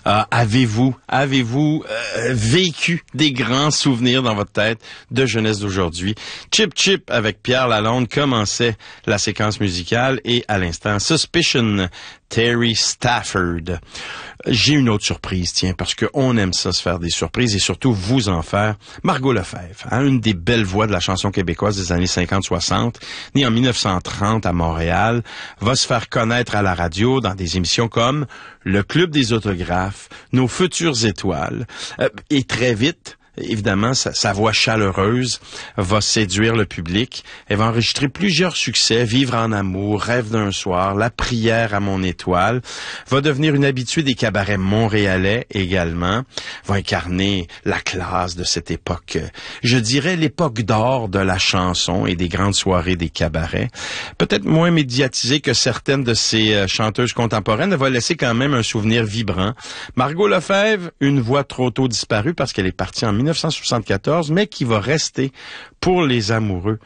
Avez-vous vécu des grands souvenirs dans votre tête de jeunesse d'aujourd'hui? Chip Chip avec Pierre Lalonde commençait la séquence musicale et à l'instant Suspicion, Terry Stafford. J'ai une autre surprise, tiens, parce qu'on aime ça, se faire des surprises et surtout vous en faire. Margot Lefebvre, une des belles voix de la chanson québécoise des années 50-60, née en 1930 à Montréal, va se faire connaître à la radio dans des émissions comme Le Club des autographes, Nos futures étoiles, et très vite, évidemment, sa voix chaleureuse va séduire le public. Elle va enregistrer plusieurs succès, Vivre en amour, Rêve d'un soir, La prière à mon étoile. Va devenir une habituée des cabarets montréalais également. Va incarner la classe de cette époque. Je dirais l'époque d'or de la chanson et des grandes soirées des cabarets. Peut-être moins médiatisée que certaines de ces chanteuses contemporaines, elle va laisser quand même un souvenir vibrant. Margot Lefebvre, une voix trop tôt disparue parce qu'elle est partie en 1974, mais qui va rester pour les amoureux